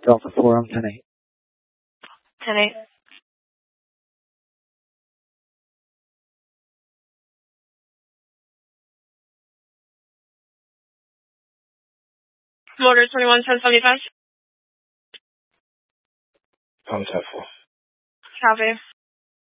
Delta 4, I'm 10-8. 10-8. Motor 21-1075. Contact 4. Copy.